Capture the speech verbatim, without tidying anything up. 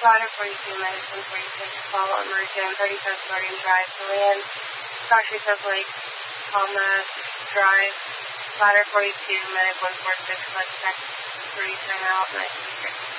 Ladder forty-two, minus one forty-six, follow Emergent, thirty-first Guardian Drive to land, Caution Cliff Lake, Palma Drive, Ladder forty-two, minus one forty-six, let's check three, turn out, nice and straight.